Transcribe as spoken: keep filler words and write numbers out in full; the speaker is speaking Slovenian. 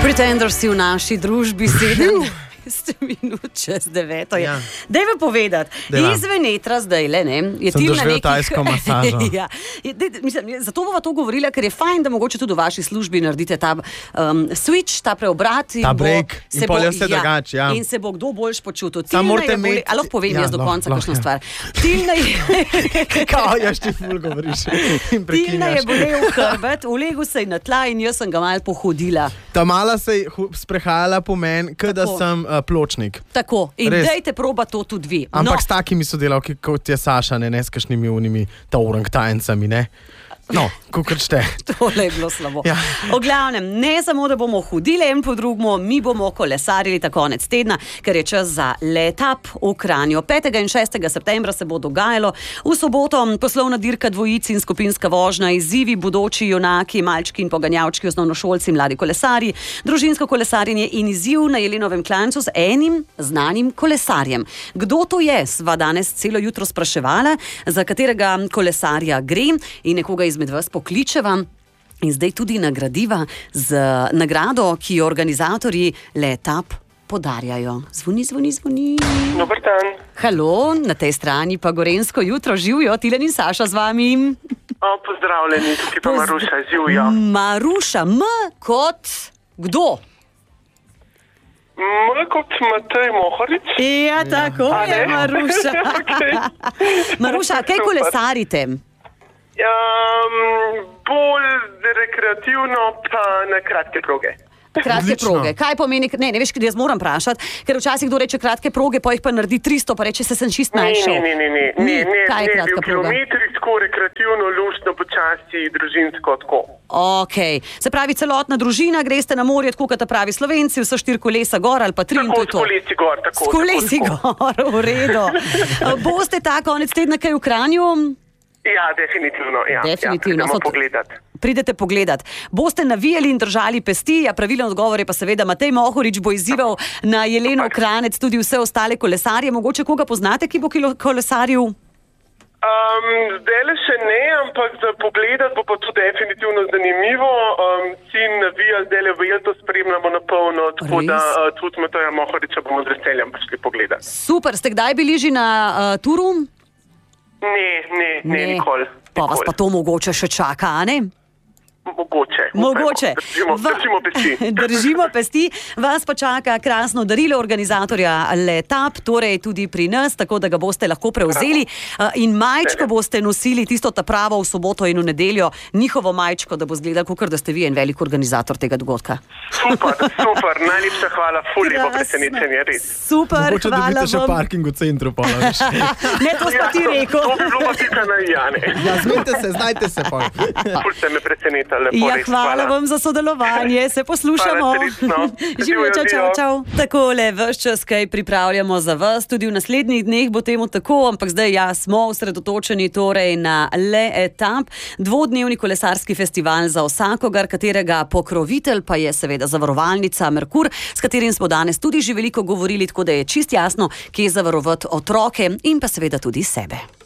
Pretenders si v naši družbi sedemnajst minut čez deveto. Ja. Dajme povedati, Dejva. izven etra zdaj le, ne? Je Sem doživel nekih... tajsko masažo. ja. je, de, mislim, zato bova to govorila, ker je fajn, da mogoče tudi v vaši službi naredite ta um, switch, ta preobrat. Ta break in pol je vse ja, drugače. Ja. In se bo kdo boljš počutil. Samo morate imeti... A lahko povem ja, jaz do lahko, konca lahko, kakšno ja. stvar. Tilna je... Kao, jaš ti ful govoriš in Tilna je prekinjaš. bolel hrbet, ulegel se je na tla in jaz sem ga malo pohodila. Ta mala se je hu- sprehajala po meni, kot da Tako. sem uh, pločnik. Tako, in Res. dejte proba to tudi vi. Ampak no. S takimi sodelavki, kot je Saša, ne, ne s kakšnimi unimi orangutancami, ne. No, kakor šte. Tole je bilo slabo. Ja. O glavnem, ne samo, da bomo hodili en po drugmu, mi bomo kolesarili ta konec tedna, ker je čas za Let Up v Kranju. petega in šestega septembra se bo dogajalo. V soboto poslovna dirka dvojic in skupinska vožnja, izzivi, bodoči junaki, malčki in poganjavčki, osnovnošolci, mladi kolesarji, družinsko kolesarjenje in izziv na Jelenovem klancu z enim znanim kolesarjem. Kdo to je, sva danes celo jutro spraševala, za katerega kolesarja gre in nekoga iz med vas pokličeva in zdaj tudi nagradiva z nagrado, ki jo organizatorji Let Up podarjajo. Zvoni, zvoni, zvoni. Dober dan. Halo, na tej strani pa gorensko jutro, živijo Tilen in Saša z vami. O, pozdravljeni, tukaj pa Pozd- Maruša, živjo. Maruša, M kot kdo? M kot Matej Mohorič. Ja, tako A je, ne? Maruša. Okej. Maruša, kaj Super. kolesarite? Um, bolj rekreativno pa na kratke proge. Kratke Odlično. proge. Kaj pomeni, ne, ne veš, kaj jaz moram vprašati, ker včasih kdo reče kratke proge, pa jih pa naredi tristo, pa reče, se sem čist Ne, najšel. ne, ne, ne, ne, ne, ne, Kaj je ne, kratka bil proga? kilometrsko, rekreativno, luštno, počasi, družinsko, tako. Ok, se pravi celotna družina, greste na morje, tako kot pravi Slovenci, vse štiri kolesa gor ali pa tri in to Tako, je s to. kolesi gor, tako. S kolesi tako, tako. gor, v redu. Boste ta konec tedna kaj v Kranju? Ja, definitivno, ja. Definitivno, Ja, so pridemo to- pogledat. Pridete pogledat. Boste navijali in držali pesti, a pravilen odgovor je pa seveda Matej Mohorič bo izzival na Jelenov Kranec tudi vse ostale kolesarje. Mogoče koga poznate, ki bo kilo- kolesaril? Um, zdaj le še ne, ampak za pogledat bo pa to definitivno zanimivo. Um, sin navija, zdaj le v to spremljamo na polno, tako Res? da uh, tudi Mateja Mohoriča bomo z veseljem prišli pogledat. Super, ste kdaj bili že na uh, turu? Ne, ne, ne, nikoli. Pa vas pa to mogoče še čaka, a ne? Mogoče. Mogoče. Držimo, Va- držimo pesti. Držimo pesti. Vas pa čaka krasno darilo organizatorja Let Up, torej tudi pri nas, tako da ga boste lahko prevzeli. Uh, In majčko boste nosili tisto ta pravo v soboto in v nedeljo, njihovo majčko, da bo zgledal, kakor da ste vi en velik organizator tega dogodka. Super, super. Najlepša hvala, ful lepo Krasno. presenečenje, res. Super, Mogoče hvala dobite še vam. parking v centru, pa ne veš. Ne, to sta ti rekel. To bi bilo pa pika na Jane. Ja, zmenite se, znajte se pa. Ful ste me presenetili, lepo, Ja, res. hvala vam za sodelovanje, se poslušamo. Hvala, srečno. Živjo, čau, čau, Adijo. čau. Takole, ves čas kaj pripravljamo za vas, tudi v naslednjih dneh bo temu tako, ampak zdaj ja, smo osredotočeni torej na Let Up, dvodnevni kolesarski festival za vsakogar, katerega pokrovitelj pa je seveda zavarovalnica Merkur, s katerim smo danes tudi že veliko govorili, tako da je čist jasno, kje zavarovati otroke in pa seveda tudi sebe.